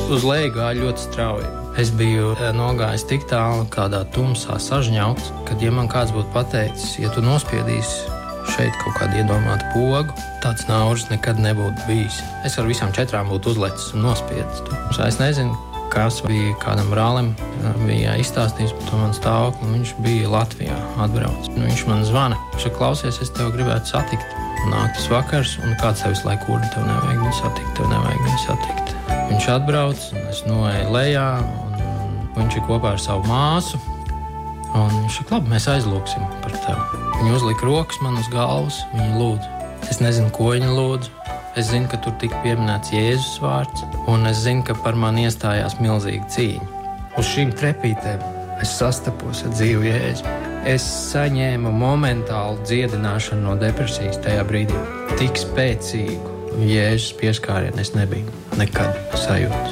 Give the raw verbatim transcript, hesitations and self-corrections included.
Uz leju gāja ļoti strauji. Es biju nogājis tik tālu, kādā tumsā sažņauts, kad, ja man kāds būtu pateicis, ja tu nospiedīsi šeit kaut kādu iedomātu pogu, tāds naužs nekad nebūtu bijis. Es ar visām četrām būtu uzlecis un nospiedis to. Es nezinu, kas bija kādam brālim, bija izstāstījis par to man stāvokli, un viņš bija Latvijā atbraucis. Viņš man zvana, viņš saka, klausies, es tev gribētu satikt. Nāk tas vakars, un kāds tev visu laiku kurdi, tev nevajag viņu satikt, tev nevajag viņu satikt. Viņš atbrauc, un es noeju lejā, un viņš ir kopā ar savu māsu, un viņš saka, labi, mēs aizlūksim par tevi. Viņa uzlika rokas man uz galvas, viņa lūdza. Es nezinu, ko viņa lūdza. Es zinu, ka tur tika pieminēts Jēzus vārds, un es zinu, ka par mani iestājās milzīga cīņa. Uz šīm trepītēm es sastapos ar dzīvu Jēzu. Es saņēmu momentālu dziedināšanu no depresijas tajā brīdī. Tik spēcīgu Jēzus pieskārienu es nebiju nekad sajūtu.